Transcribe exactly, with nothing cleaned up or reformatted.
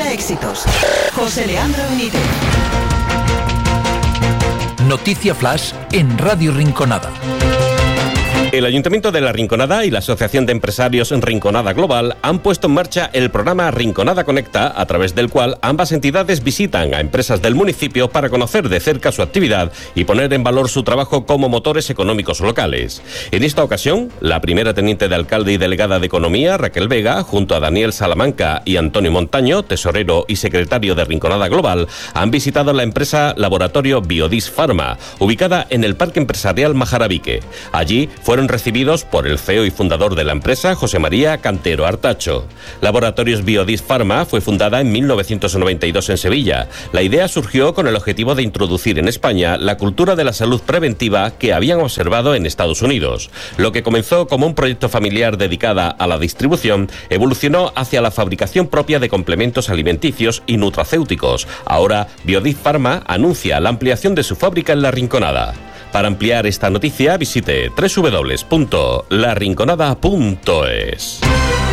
Acumula éxitos. José Leandro Benítez. Noticia Flash en Radio Rinconada. El Ayuntamiento de La Rinconada y la Asociación de Empresarios Rinconada Global han puesto en marcha el programa Rinconada Conecta, a través del cual ambas entidades visitan a empresas del municipio para conocer de cerca su actividad y poner en valor su trabajo como motores económicos locales. En esta ocasión, la primera teniente de alcalde y delegada de Economía, Raquel Vega, junto a Daniel Salamanca y Antonio Montaño, tesorero y secretario de Rinconada Global, han visitado la empresa Laboratorio Biodis Pharma, ubicada en el Parque Empresarial Majarabique. Allí fueron recibidos por el C E O y fundador de la empresa, José María Cantero Artacho. Laboratorios Biodis Pharma fue fundada en mil novecientos noventa y dos en Sevilla. La idea surgió con el objetivo de introducir en España la cultura de la salud preventiva que habían observado en Estados Unidos. Lo que comenzó como un proyecto familiar dedicada a la distribución, evolucionó hacia la fabricación propia de complementos alimenticios y nutracéuticos. Ahora, Biodis Pharma anuncia la ampliación de su fábrica en La Rinconada. Para ampliar esta noticia, visite doble u doble u doble u punto la rinconada punto es.